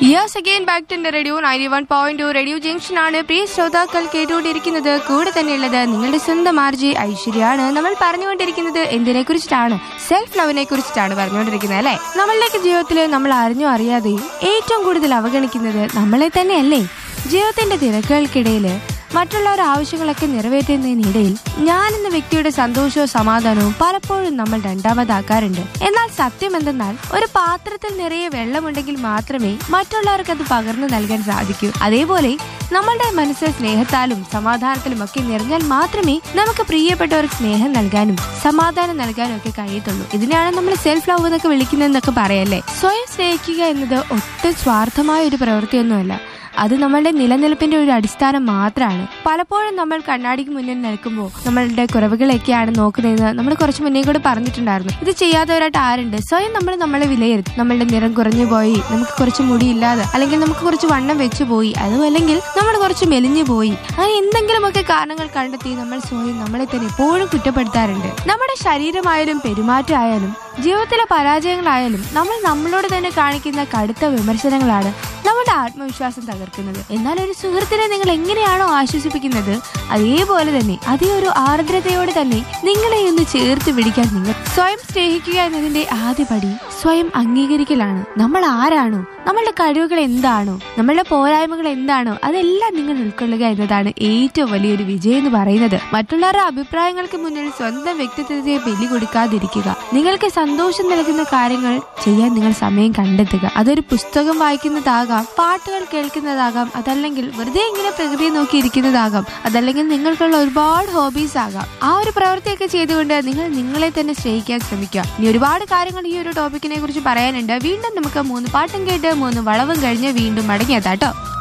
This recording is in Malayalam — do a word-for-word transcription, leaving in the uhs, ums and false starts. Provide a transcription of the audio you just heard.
Yes again back to radio ninety one point two radio junction ആണ് പ്രിയ ശ്രോതാക്കൾ കേട്ടുകൊണ്ടിരിക്കുന്നത്. കൂടെ തന്നെയുള്ളത് നിങ്ങളുടെ സ്വന്തം ആർജി ഐശ്വര്യാണ്. നമ്മൾ പറഞ്ഞുകൊണ്ടിരിക്കുന്നത് എന്തിനെ കുറിച്ചിട്ടാണ്? സെൽഫ് ലവിനെ കുറിച്ചിട്ടാണ് പറഞ്ഞുകൊണ്ടിരിക്കുന്നത് അല്ലെ. നമ്മളുടെയൊക്കെ ജീവിതത്തിൽ നമ്മൾ അറിഞ്ഞോ അറിയാതെയും ഏറ്റവും കൂടുതൽ അവഗണിക്കുന്നത് നമ്മളെ തന്നെയല്ലേ. ജീവിതത്തിന്റെ തിരക്കുകൾക്കിടയിൽ മറ്റുള്ളവരുടെ ആവശ്യങ്ങളൊക്കെ നിറവേറ്റുന്നതിനിടയിൽ ഞാൻ എന്ന വ്യക്തിയുടെ സന്തോഷവും സമാധാനവും പലപ്പോഴും നമ്മൾ രണ്ടാമതാക്കാറുണ്ട്. എന്നാൽ സത്യം എന്തെന്നാൽ ഒരു പാത്രത്തിൽ നിറയെ വെള്ളമുണ്ടെങ്കിൽ മാത്രമേ മറ്റുള്ളവർക്ക് അത് പകർന്നു നൽകാൻ സാധിക്കൂ. അതേപോലെ നമ്മളുടെ മനസ്സ് സ്നേഹത്താലും സമാധാനത്തിലും ഒക്കെ നിറഞ്ഞാൽ മാത്രമേ നമുക്ക് പ്രിയപ്പെട്ടവർക്ക് സ്നേഹം നൽകാനും സമാധാനം നൽകാനും ഒക്കെ കഴിയത്തുള്ളൂ. ഇതിനെയാണ് നമ്മൾ സെൽഫ് ലവ് എന്നൊക്കെ വിളിക്കുന്നതെന്നൊക്കെ പറയല്ലേ. സ്വയം സ്നേഹിക്കുക എന്നത് ഒട്ടും സ്വാർത്ഥമായ ഒരു പ്രവൃത്തിയൊന്നുമല്ല. അത് നമ്മളുടെ നിലനിൽപ്പിന്റെ ഒരു അടിസ്ഥാനം മാത്രമാണ്. പലപ്പോഴും നമ്മൾ കണ്ണാടിക്ക് മുന്നിൽ നിൽക്കുമ്പോൾ നമ്മളുടെ കുറവുകളൊക്കെയാണ് നോക്കുന്നതെന്ന് നമ്മൾ കുറച്ച് മുന്നേ കൂടെ പറഞ്ഞിട്ടുണ്ടായിരുന്നു. ഇത് ചെയ്യാത്തവരായിട്ട് ആരുണ്ട്? സ്വയം നമ്മൾ നമ്മളെ വിലയിരുത്തും. നമ്മളുടെ നിറം കുറഞ്ഞു പോയി, നമുക്ക് കുറച്ച് മുടിയില്ലാതെ, അല്ലെങ്കിൽ നമുക്ക് കുറച്ച് വണ്ണം വെച്ചു പോയി, അതും അല്ലെങ്കിൽ നമ്മൾ കുറച്ച് മെലിഞ്ഞു പോയി, അങ്ങനെ എന്തെങ്കിലുമൊക്കെ കാരണങ്ങൾ കണ്ടെത്തി നമ്മൾ സ്വയം നമ്മളെ തന്നെ എപ്പോഴും കുറ്റപ്പെടുത്താറുണ്ട്. നമ്മുടെ ശരീരമായാലും പെരുമാറ്റമായാലും ജീവിതത്തിലെ പരാജയങ്ങളായാലും നമ്മൾ നമ്മളോട് തന്നെ കാണിക്കുന്ന കടുത്ത വിമർശനങ്ങളാണ് നമ്മുടെ ആത്മവിശ്വാസം തകർക്കുന്നത്. എന്നാൽ ഒരു സുഹൃത്തിനെ നിങ്ങൾ എങ്ങനെയാണോ ആശ്വസിപ്പിക്കുന്നത് അതേപോലെ തന്നെ അതേ ഒരു ആർദ്രതയോടെ തന്നെ നിങ്ങളെ ഒന്ന് ചേർത്ത് പിടിക്കാൻ നിങ്ങൾ സ്വയം സ്നേഹിക്കുക എന്നതിന്റെ ആദ്യ പടി സ്വയം അംഗീകരിക്കലാണ്. നമ്മൾ ആരാണോ, നമ്മളുടെ കഴിവുകൾ എന്താണോ, നമ്മളുടെ പോരായ്മകൾ എന്താണോ അതെല്ലാം നിങ്ങൾ ഉൾക്കൊള്ളുക എന്നതാണ് ഏറ്റവും വലിയൊരു വിജയം എന്ന് പറയുന്നത്. മറ്റുള്ളവരുടെ അഭിപ്രായങ്ങൾക്ക് മുന്നിൽ സ്വന്തം വ്യക്തിത്വത്തെ ബലി കൊടുക്കാതിരിക്കുക. നിങ്ങൾക്ക് സന്തോഷം നൽകുന്ന കാര്യങ്ങൾ ചെയ്യാൻ നിങ്ങൾ സമയം കണ്ടെത്തുക. അതൊരു പുസ്തകം വായിക്കുന്നതാകാം, പാട്ടുകൾ കേൾക്കുന്നതാകാം, അതല്ലെങ്കിൽ വെറുതെ ഇങ്ങനെ പ്രകൃതിയെ നോക്കി ഇരിക്കുന്നതാകാം, അതല്ലെങ്കിൽ നിങ്ങൾക്കുള്ള ഒരുപാട് ഹോബീസ് ആകാം. ആ ഒരു പ്രവൃത്തിയൊക്കെ ചെയ്തുകൊണ്ട് നിങ്ങൾ നിങ്ങളെ തന്നെ സ്നേഹിക്കാൻ ശ്രമിക്കുക. ഇനി ഒരുപാട് കാര്യങ്ങൾ ഈ ഒരു ടോപ്പിക്കിനെ കുറിച്ച് പറയാനുണ്ട്. വീണ്ടും നമുക്ക് മൂന്ന് പാട്ടും കേട്ട് മൂന്ന് വളവും കഴിഞ്ഞ് വീണ്ടും മടങ്ങിയെത്താട്ടോ.